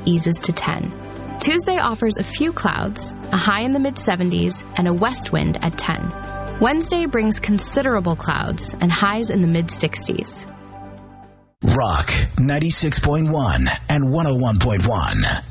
eases to 10. Tuesday offers a few clouds, a high in the mid-70s, and a west wind at 10. Wednesday brings considerable clouds and highs in the mid-60s. Rock 96.1 and 101.1.